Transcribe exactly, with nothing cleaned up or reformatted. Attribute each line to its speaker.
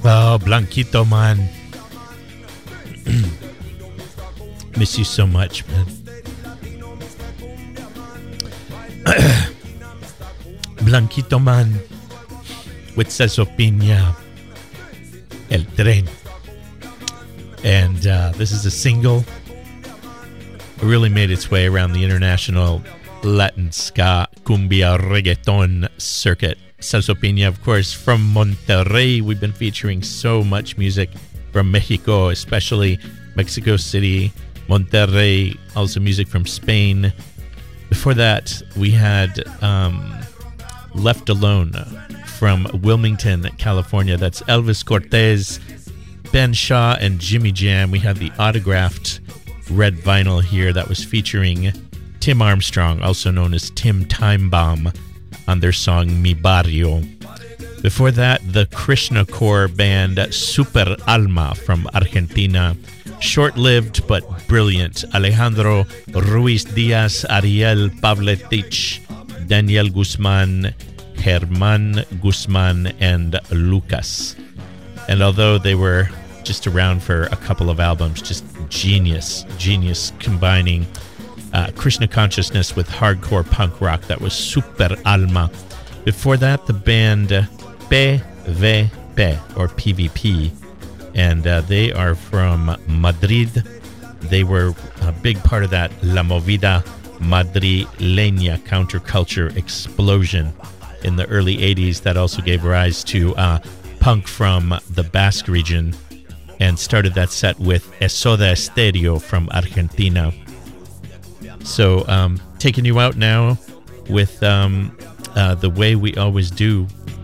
Speaker 1: Oh, Blanquito, man. Miss you so much, man. Blanquito, man. With Celso Piña. El Tren. And uh, this is a single. It really made its way around the international Latin ska, cumbia, reggaeton circuit. Celso Piña, of course, from Monterrey. We've been featuring so much music from Mexico, especially Mexico City, Monterrey, also music from Spain. Before that, we had um, Left Alone from Wilmington, California. That's Elvis Cortez, Ben Shaw, and Jimmy Jam. We have the autographed red vinyl here that was featuring Tim Armstrong, also known as Tim Time Bomb, on their song Mi Barrio. Before that, the Krishna core band Super Alma from Argentina. Short-lived but brilliant. Alejandro Ruiz Diaz, Ariel Pavletich, Daniel Guzman, Germán Guzman, and Lucas. And although they were just around for a couple of albums, just genius, genius combining Uh, Krishna consciousness with hardcore punk rock. That was Super Alma. Before that, the band P V P, or P V P, and uh, they are from Madrid. They were a big part of that La Movida Madrileña counterculture explosion in the early eighties that also gave rise to uh, punk from the Basque region, and started that set with Soda Stereo from Argentina. So, um, taking you out now with um, uh, The Way We Always Do